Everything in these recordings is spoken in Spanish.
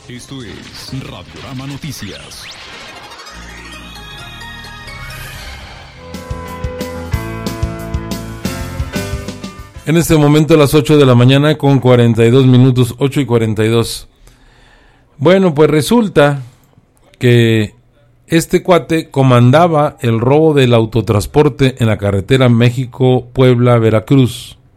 Esto es Radiorama Noticias. En este momento a las 8 de la mañana con 42 minutos, 8 y 42. Bueno, pues resulta que este cuate comandaba el robo del autotransporte en la carretera México-Puebla-Veracruz,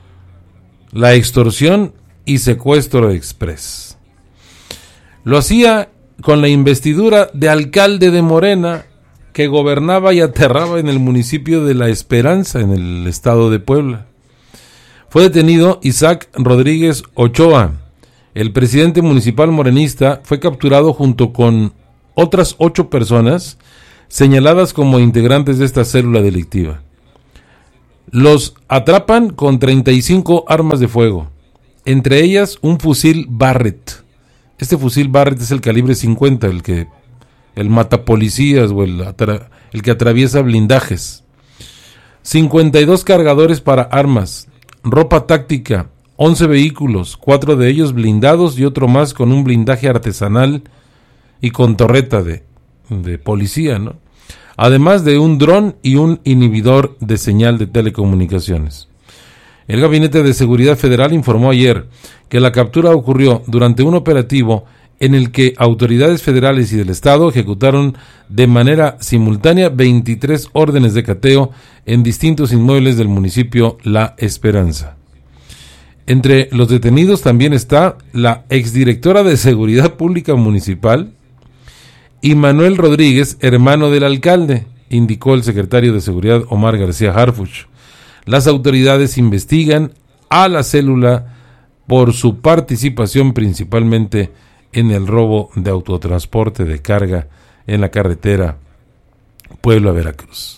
la extorsión y secuestro express. Lo hacía con la investidura de alcalde de Morena, que gobernaba y aterraba en el municipio de La Esperanza, en el estado de Puebla. Fue detenido Isaac Rodríguez Ochoa. El presidente municipal morenista fue capturado junto con otras 8 personas señaladas como integrantes de esta célula delictiva. Los atrapan con 35 armas de fuego, entre ellas un fusil Barrett. Este fusil Barrett es el calibre 50, el matapolicías o el que atraviesa blindajes. 52 cargadores para armas, ropa táctica, 11 vehículos, 4 de ellos blindados y otro más con un blindaje artesanal y con torreta de policía, ¿no? Además de un dron y un inhibidor de señal de telecomunicaciones. El Gabinete de Seguridad Federal informó ayer que la captura ocurrió durante un operativo en el que autoridades federales y del Estado ejecutaron de manera simultánea 23 órdenes de cateo en distintos inmuebles del municipio La Esperanza. Entre los detenidos también está la exdirectora de Seguridad Pública Municipal y Manuel Rodríguez, hermano del alcalde, indicó el secretario de Seguridad Omar García Harfuch. Las autoridades investigan a la célula por su participación principalmente en el robo de autotransporte de carga en la carretera Puebla-Veracruz.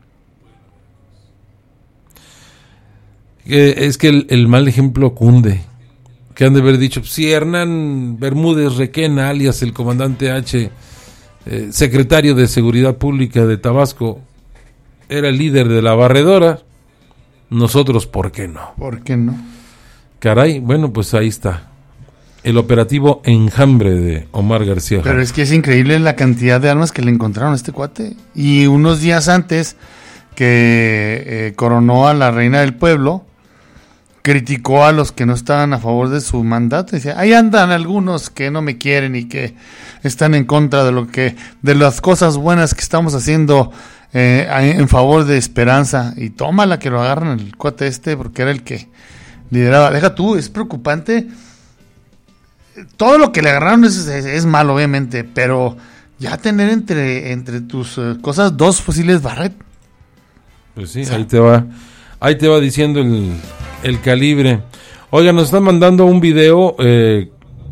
Es que el mal ejemplo cunde, que han de haber dicho, si Hernán Bermúdez Requena, alias el comandante H, secretario de Seguridad Pública de Tabasco, era el líder de la barredora, nosotros, ¿por qué no? ¿Por qué no? Caray, bueno, pues ahí está. El operativo Enjambre de Omar García. Pero es que es increíble la cantidad de armas que le encontraron a este cuate. Y unos días antes que coronó a la reina del pueblo, criticó a los que no estaban a favor de su mandato. Decía, ahí andan algunos que no me quieren y que están en contra de las cosas buenas que estamos haciendo en favor de Esperanza. Y tómala que lo agarran el cuate porque era el que lideraba. Deja tú, es preocupante. Todo lo que le agarraron es malo, obviamente, pero ya tener entre tus cosas 2 fusiles Barrett. Pues sí, o sea, ahí te va diciendo el calibre. Oiga, nos están mandando un video de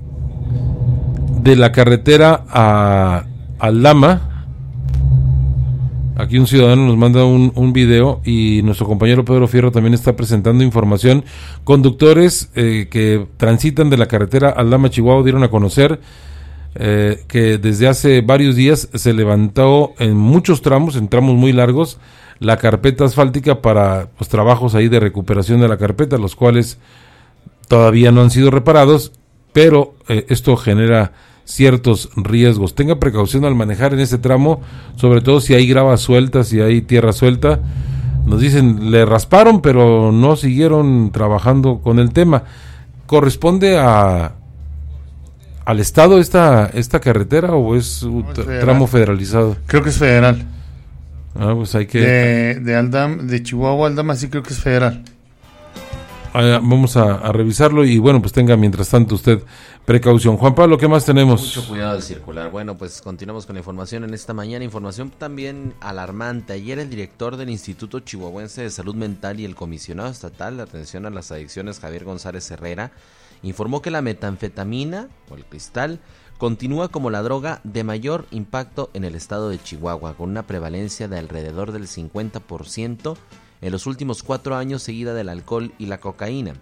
la carretera a Aldama. Aquí un ciudadano nos manda un video y nuestro compañero Pedro Fierro también está presentando información. Conductores que transitan de la carretera Aldama, Chihuahua, dieron a conocer que desde hace varios días se levantó en muchos tramos, en tramos muy largos, la carpeta asfáltica para pues, trabajos ahí de recuperación de la carpeta, los cuales todavía no han sido reparados, pero esto genera ciertos riesgos. Tenga precaución al manejar en ese tramo, sobre todo si hay grava suelta, si hay tierra suelta. Nos dicen, le rasparon, pero no siguieron trabajando con el tema. ¿Corresponde al Estado esta carretera o es un tramo federalizado? Creo que es federal. Pues hay que... De Chihuahua a Aldama sí creo que es federal. Vamos a revisarlo y bueno, pues tenga mientras tanto usted precaución. Juan Pablo, ¿qué más tenemos? Mucho cuidado al circular. Bueno, pues continuamos con la información en esta mañana. Información también alarmante. Ayer el director del Instituto Chihuahuense de Salud Mental y el comisionado estatal de atención a las adicciones, Javier González Herrera, informó que la metanfetamina o el cristal continúa como la droga de mayor impacto en el estado de Chihuahua, con una prevalencia de alrededor del 50% en los últimos 4 años, seguida del alcohol y la cocaína.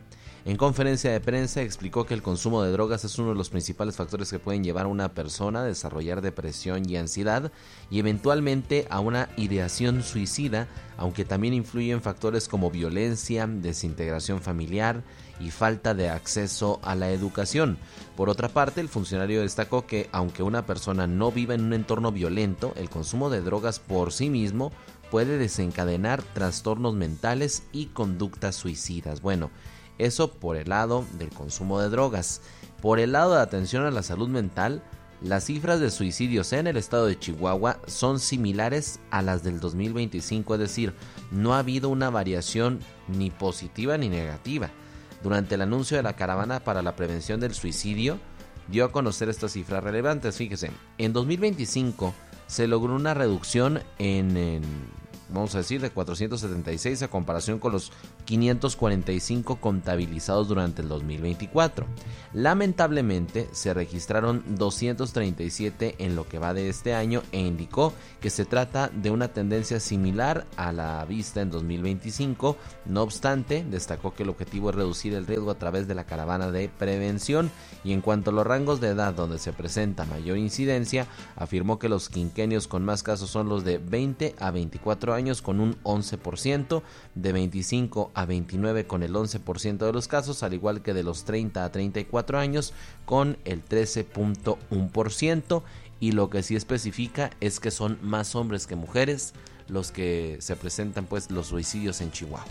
En conferencia de prensa explicó que el consumo de drogas es uno de los principales factores que pueden llevar a una persona a desarrollar depresión y ansiedad y eventualmente a una ideación suicida, aunque también influyen factores como violencia, desintegración familiar y falta de acceso a la educación. Por otra parte, el funcionario destacó que aunque una persona no viva en un entorno violento, el consumo de drogas por sí mismo puede desencadenar trastornos mentales y conductas suicidas. Bueno, eso por el lado del consumo de drogas. Por el lado de atención a la salud mental, las cifras de suicidios en el estado de Chihuahua son similares a las del 2025, es decir, no ha habido una variación ni positiva ni negativa. Durante el anuncio de la caravana para la prevención del suicidio, dio a conocer estas cifras relevantes. Fíjese, en 2025 se logró una reducción vamos a decir, de 476 a comparación con los 545 contabilizados durante el 2024. Lamentablemente, se registraron 237 en lo que va de este año e indicó que se trata de una tendencia similar a la vista en 2025. No obstante, destacó que el objetivo es reducir el riesgo a través de la caravana de prevención y en cuanto a los rangos de edad donde se presenta mayor incidencia, afirmó que los quinquenios con más casos son los de 20 a 24 años con un 11%, de 25 a 29 con el 11% de los casos, al igual que de los 30 a 34 años con el 13.1%, y lo que sí especifica es que son más hombres que mujeres los que se presentan pues los suicidios en Chihuahua.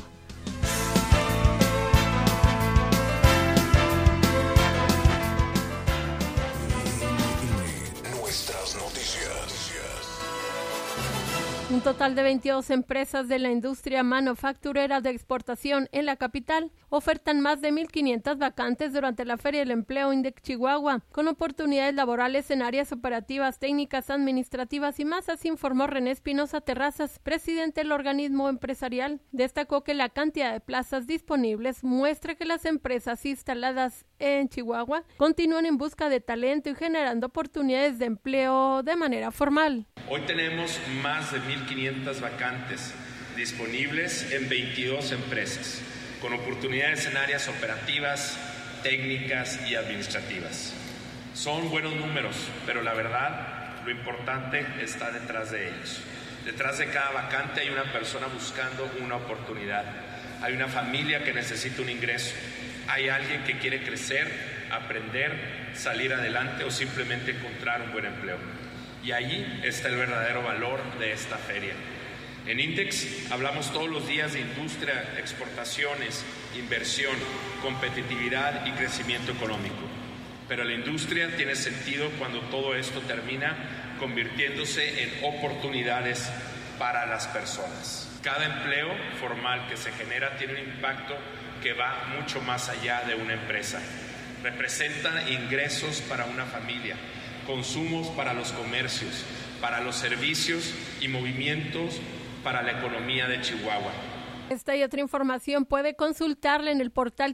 Un total de 22 empresas de la industria manufacturera de exportación en la capital ofertan más de 1,500 vacantes durante la Feria del Empleo INDEC Chihuahua, con oportunidades laborales en áreas operativas, técnicas, administrativas y más, así informó René Espinosa Terrazas, presidente del organismo empresarial. Destacó que la cantidad de plazas disponibles muestra que las empresas instaladas en Chihuahua continúan en busca de talento y generando oportunidades de empleo de manera formal. Hoy tenemos más de 1,500 vacantes disponibles en 22 empresas, con oportunidades en áreas operativas, técnicas y administrativas. Son buenos números, pero la verdad, lo importante está detrás de ellos. Detrás de cada vacante hay una persona buscando una oportunidad. Hay una familia que necesita un ingreso. Hay alguien que quiere crecer, aprender, salir adelante o simplemente encontrar un buen empleo. Y ahí está el verdadero valor de esta feria. En Index hablamos todos los días de industria, exportaciones, inversión, competitividad y crecimiento económico. Pero la industria tiene sentido cuando todo esto termina convirtiéndose en oportunidades para las personas. Cada empleo formal que se genera tiene un impacto que va mucho más allá de una empresa. Representa ingresos para una familia, consumos para los comercios, para los servicios y movimientos para la economía de Chihuahua. Esta y otra información puede consultarla en el portal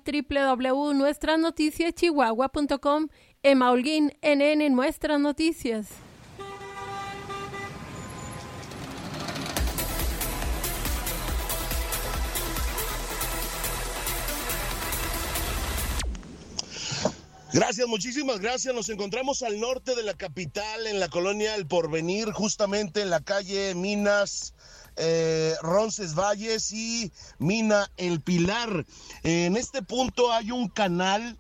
www.nuestrasnoticiaschihuahua.com. Emma Holguín, NN Nuestras Noticias. Gracias, muchísimas gracias. Nos encontramos al norte de la capital, en la colonia El Porvenir, justamente en la calle Minas Roncesvalles y Mina El Pilar. En este punto hay un canal,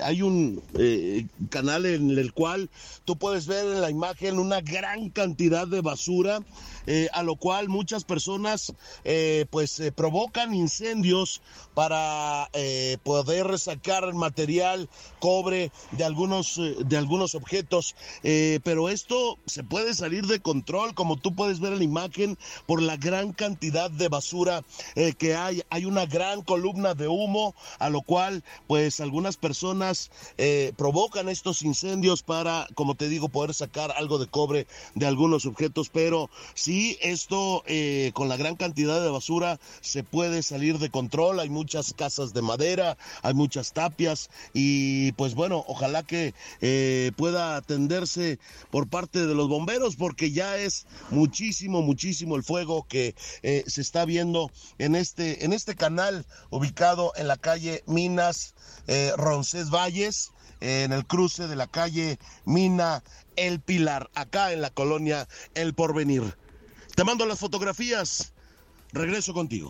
canal en el cual tú puedes ver en la imagen una gran cantidad de basura, a lo cual muchas personas provocan incendios para poder sacar material, cobre de algunos objetos, pero esto se puede salir de control, como tú puedes ver en la imagen, por la gran cantidad de basura que hay una gran columna de humo, a lo cual pues algunas personas provocan estos incendios para, como te digo, poder sacar algo de cobre de algunos objetos, pero sí, esto con la gran cantidad de basura se puede salir de control. Hay muchas casas de madera, hay muchas tapias y pues bueno, ojalá que pueda atenderse por parte de los bomberos, porque ya es muchísimo el fuego que se está viendo en este canal ubicado en la calle Minas Roncesvalles, en el cruce de la calle Mina El Pilar, acá en la colonia El Porvenir. Te mando las fotografías, regreso contigo.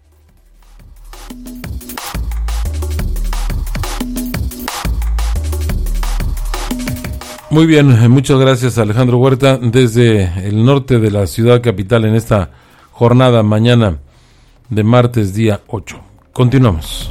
Muy bien, muchas gracias Alejandro Huerta desde el norte de la ciudad capital en esta jornada mañana de martes día 8. Continuamos.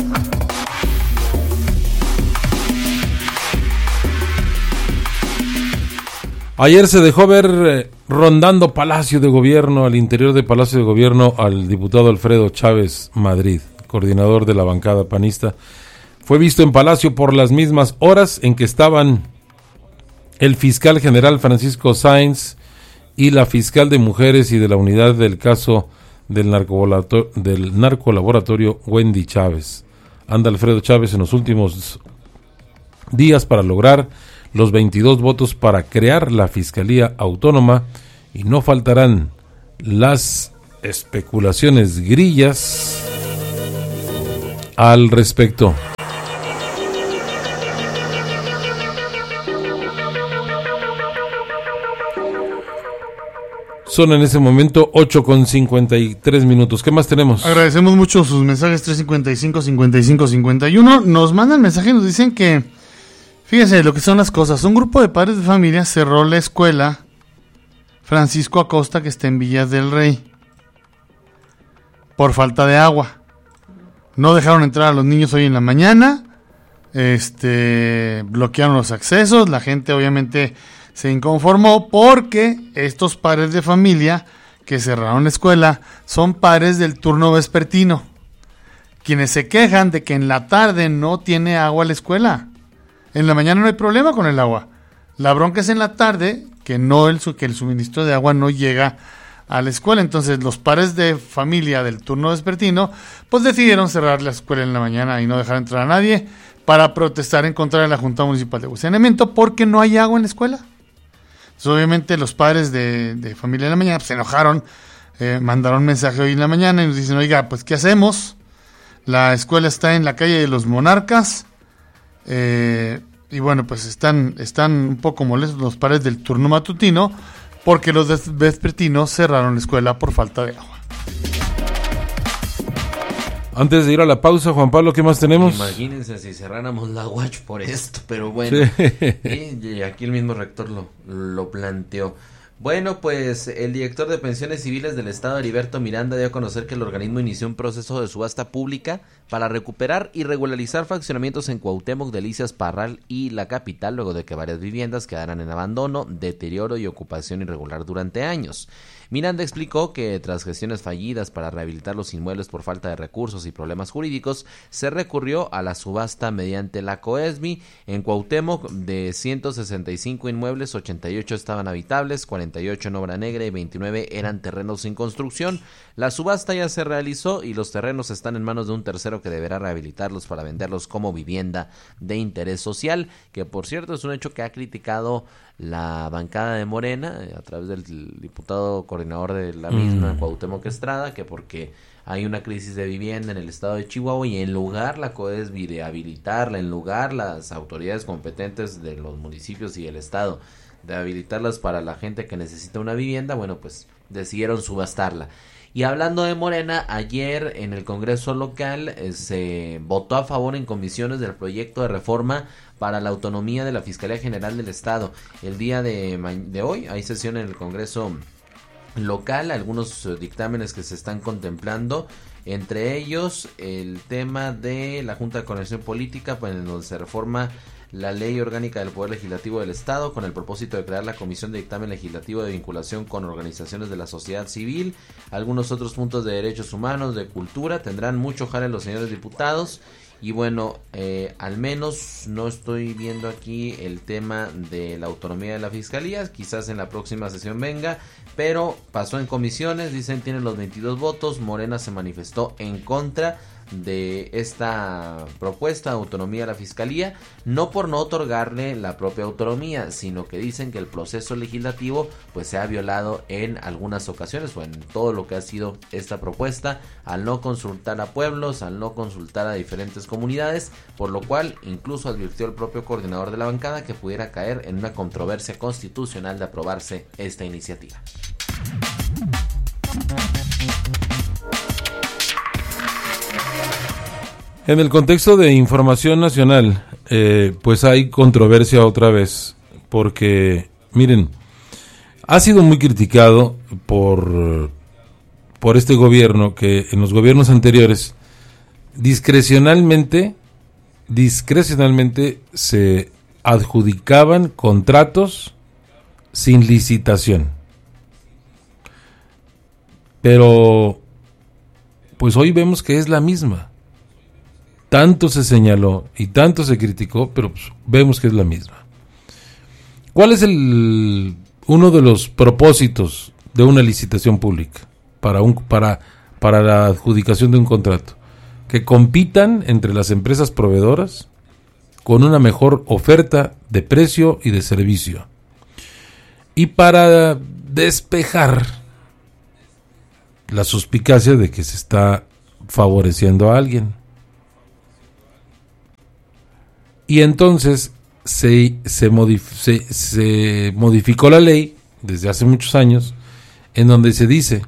Ayer se dejó ver rondando Palacio de Gobierno, al interior de Palacio de Gobierno, al diputado Alfredo Chávez Madrid, coordinador de la bancada panista. Fue visto en Palacio por las mismas horas en que estaban el fiscal general Francisco Sáenz y la fiscal de mujeres y de la unidad del caso del narcolaboratorio Wendy Chávez. Anda Alfredo Chávez en los últimos días para lograr los 22 votos para crear la Fiscalía Autónoma, y no faltarán las especulaciones grillas al respecto. Son en ese momento 8:53. ¿Qué más tenemos? Agradecemos mucho sus mensajes 355-55-51. Nos mandan mensajes y nos dicen que, fíjense lo que son las cosas. Un grupo de padres de familia cerró la escuela Francisco Acosta, que está en Villas del Rey, por falta de agua. No dejaron entrar a los niños hoy en la mañana. Bloquearon los accesos. La gente obviamente se inconformó porque estos padres de familia que cerraron la escuela son padres del turno vespertino, quienes se quejan de que en la tarde no tiene agua la escuela. En la mañana no hay problema con el agua. La bronca es en la tarde que el suministro de agua no llega a la escuela. Entonces los padres de familia del turno vespertino pues decidieron cerrar la escuela en la mañana y no dejar entrar a nadie para protestar en contra de la Junta Municipal de Saneamiento porque no hay agua en la escuela. Entonces, obviamente los padres de familia en la mañana se enojaron, mandaron mensaje hoy en la mañana y nos dicen, oiga, pues ¿qué hacemos? La escuela está en la calle de los Monarcas, y bueno, pues están un poco molestos los padres del turno matutino porque los vespertinos cerraron la escuela por falta de agua. Antes de ir a la pausa, Juan Pablo, ¿qué más tenemos? Imagínense si cerráramos la Watch por esto, pero bueno, sí. Y aquí el mismo rector lo planteó. Bueno, pues el director de Pensiones Civiles del Estado, Heriberto Miranda, dio a conocer que el organismo inició un proceso de subasta pública para recuperar y regularizar fraccionamientos en Cuauhtémoc, Delicias, Parral y la capital, luego de que varias viviendas quedaran en abandono, deterioro y ocupación irregular durante años. Miranda explicó que tras gestiones fallidas para rehabilitar los inmuebles por falta de recursos y problemas jurídicos, se recurrió a la subasta mediante la COESBI. En Cuauhtémoc, de 165 inmuebles, 88 estaban habitables, 48 en obra negra y 29 eran terrenos sin construcción. La subasta ya se realizó y los terrenos están en manos de un tercero que deberá rehabilitarlos para venderlos como vivienda de interés social, que por cierto es un hecho que ha criticado la bancada de Morena a través del diputado coordinador de la misma, Cuauhtémoc Estrada, que porque hay una crisis de vivienda en el estado de Chihuahua y en lugar la COESBI de habilitarla, en lugar las autoridades competentes de los municipios y el estado de habilitarlas para la gente que necesita una vivienda, bueno, pues decidieron subastarla. Y hablando de Morena, ayer en el Congreso local se votó a favor en comisiones del proyecto de reforma para la autonomía de la Fiscalía General del Estado. El día de hoy hay sesión en el Congreso local, algunos dictámenes que se están contemplando, entre ellos el tema de la Junta de Coordinación Política, pues, en donde se reforma la Ley Orgánica del Poder Legislativo del Estado con el propósito de crear la Comisión de Dictamen Legislativo de Vinculación con Organizaciones de la Sociedad Civil. Algunos otros puntos de derechos humanos, de cultura, tendrán mucho jale los señores diputados. Y bueno, al menos no estoy viendo aquí el tema de la autonomía de la Fiscalía, quizás en la próxima sesión venga, pero pasó en comisiones, dicen tienen los 22 votos, Morena se manifestó en contra de esta propuesta de autonomía a la Fiscalía, no por no otorgarle la propia autonomía, sino que dicen que el proceso legislativo pues se ha violado en algunas ocasiones o en todo lo que ha sido esta propuesta, al no consultar a pueblos, al no consultar a diferentes comunidades, por lo cual incluso advirtió el propio coordinador de la bancada que pudiera caer en una controversia constitucional de aprobarse esta iniciativa. En el contexto de información nacional, pues hay controversia otra vez, porque, miren, ha sido muy criticado por este gobierno, que en los gobiernos anteriores discrecionalmente se adjudicaban contratos sin licitación. Pero, pues hoy vemos que es la misma. Tanto se señaló y tanto se criticó, pero pues vemos que es la misma. ¿Cuál es uno de los propósitos de una licitación pública para la adjudicación de un contrato? Que compitan entre las empresas proveedoras con una mejor oferta de precio y de servicio. Y para despejar la suspicacia de que se está favoreciendo a alguien. Y entonces se modificó la ley desde hace muchos años, en donde se dice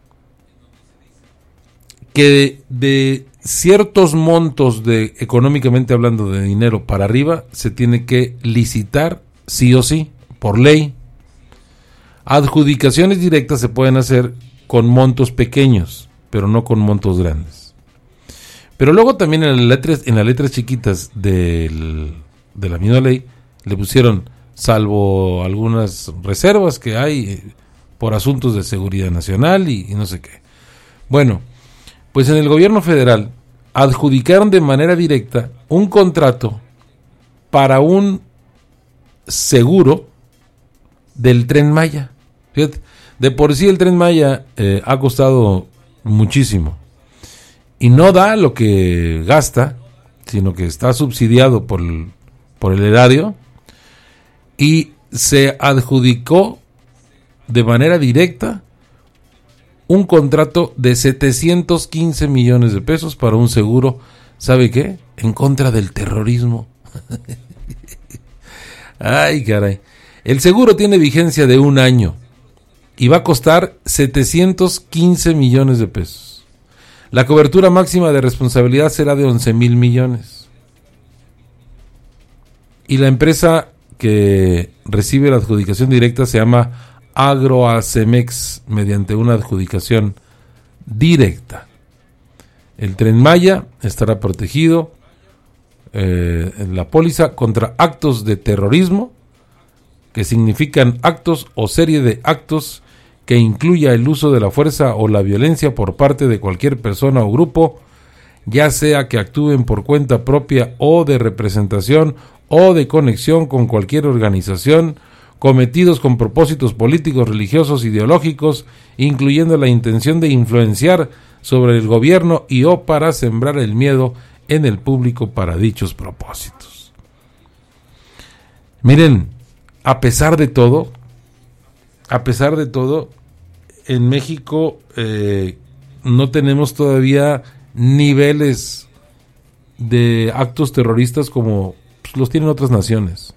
que de ciertos montos económicamente hablando de dinero para arriba, se tiene que licitar sí o sí, por ley. Adjudicaciones directas se pueden hacer con montos pequeños, pero no con montos grandes. Pero luego también en las letras chiquitas de la misma ley le pusieron, salvo algunas reservas que hay por asuntos de seguridad nacional y no sé qué. Bueno, pues en el gobierno federal adjudicaron de manera directa un contrato para un seguro del Tren Maya. Fíjate, de por sí el Tren Maya ha costado muchísimo y no da lo que gasta, sino que está subsidiado por el erario, y se adjudicó de manera directa un contrato de 715 millones de pesos para un seguro, ¿sabe qué? En contra del terrorismo. Ay, caray. El seguro tiene vigencia de 1 año y va a costar 715 millones de pesos. La cobertura máxima de responsabilidad será de 11,000 millones. Y la empresa que recibe la adjudicación directa se llama Agroacemex, mediante una adjudicación directa. El Tren Maya estará protegido en la póliza contra actos de terrorismo, que significan actos o serie de actos que incluya el uso de la fuerza o la violencia por parte de cualquier persona o grupo, ya sea que actúen por cuenta propia o de representación o de conexión con cualquier organización, cometidos con propósitos políticos, religiosos, ideológicos, incluyendo la intención de influenciar sobre el gobierno y o para sembrar el miedo en el público para dichos propósitos. Miren, a pesar de todo, en México no tenemos todavía niveles de actos terroristas como los tienen otras naciones.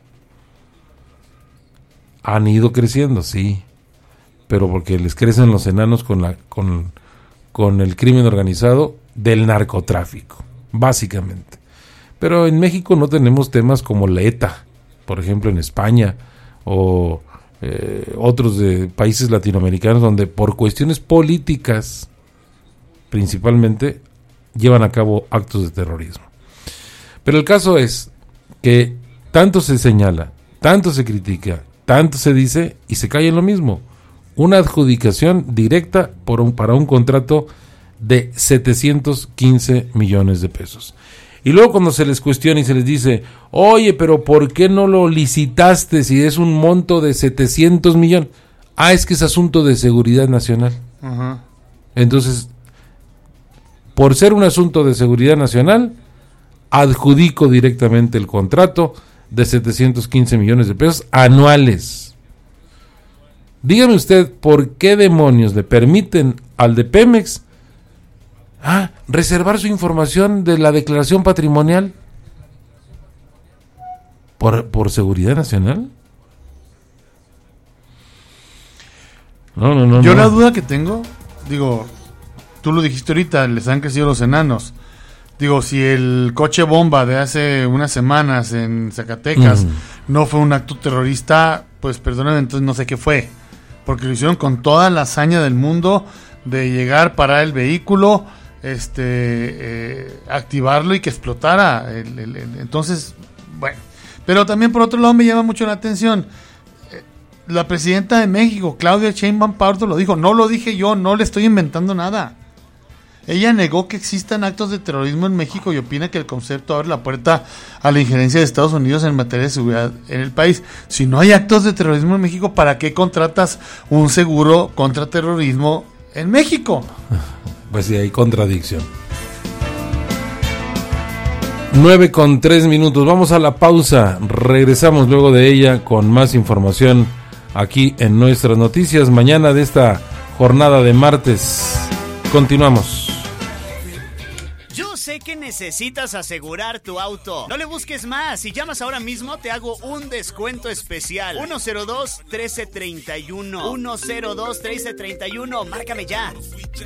Han ido creciendo, sí, pero porque les crecen los enanos con el crimen organizado del narcotráfico, básicamente. Pero en México no tenemos temas como la ETA, por ejemplo en España, o otros de países latinoamericanos, donde por cuestiones políticas principalmente llevan a cabo actos de terrorismo. Pero el caso es que tanto se señala, tanto se critica, tanto se dice y se cae en lo mismo. Una adjudicación directa para un contrato de 715 millones de pesos. Y luego cuando se les cuestiona y se les dice, oye, pero ¿por qué no lo licitaste si es un monto de 700 millones? Ah, es que es asunto de seguridad nacional. Ajá. Entonces, por ser un asunto de seguridad nacional, adjudico directamente el contrato de 715 millones de pesos anuales. Dígame usted, ¿por qué demonios le permiten al de Pemex reservar su información de la declaración patrimonial? ¿Por seguridad nacional? No. Yo la duda que tengo, digo, tú lo dijiste ahorita, les han crecido los enanos. Digo, si el coche bomba de hace unas semanas en Zacatecas no fue un acto terrorista, pues perdónenme, entonces no sé qué fue. Porque lo hicieron con toda la hazaña del mundo de llegar, parar el vehículo, activarlo y que explotara. Entonces, bueno. Pero también por otro lado me llama mucho la atención. La presidenta de México, Claudia Sheinbaum Pardo, lo dijo. No lo dije yo, no le estoy inventando nada. Ella negó que existan actos de terrorismo en México y opina que el concepto abre la puerta a la injerencia de Estados Unidos en materia de seguridad en el país. Si no hay actos de terrorismo en México, ¿para qué contratas un seguro contra terrorismo en México? Pues sí, hay contradicción. 9:03. Vamos a la pausa. Regresamos luego de ella con más información aquí en Nuestras Noticias. Mañana de esta jornada de martes. Continuamos. Yo sé que necesitas asegurar tu auto. No le busques más. Si llamas ahora mismo, te hago un descuento especial. 102-1331. 102-1331. Márcame ya.